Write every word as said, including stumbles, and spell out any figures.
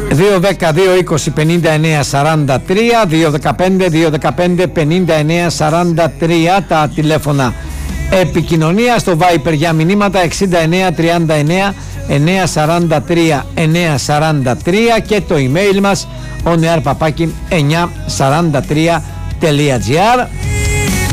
δύο δέκα δύο είκοσι πενήντα εννέα σαράντα τρία, δύο δεκαπέντε δύο δεκαπέντε πενήντα εννέα σαράντα τρία τα τηλέφωνα επικοινωνία. Στο Viper για μηνύματα εξήντα εννέα τριάντα εννέα εννέα σαράντα τρία εννέα σαράντα τρία και το email μας oneair παπάκι εννιακόσια σαράντα τρία τελεία τζι άρ.